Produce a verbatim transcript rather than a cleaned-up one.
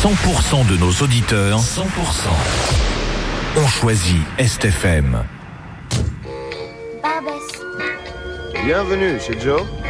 cent pour cent de nos auditeurs, cent pour cent, ont choisi Est F M. Bienvenue chez Joe.